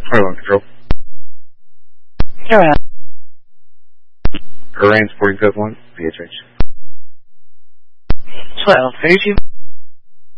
Airline Control. Around. Iran 47-1, VHH. 12. 32.